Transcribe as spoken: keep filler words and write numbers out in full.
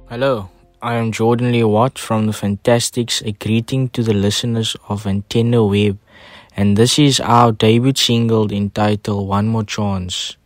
Hello, I am Jordan Lee Watt from the Fantastics, a greeting to the listeners of Antenna Web, and this is our debut single entitled One More Chance.